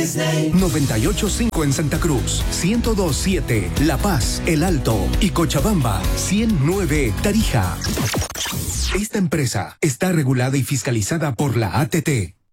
Disney. 98.5 en Santa Cruz, 102.7 La Paz, El Alto y Cochabamba, 100.9 Tarija. Esta empresa está regulada y fiscalizada por la ATT.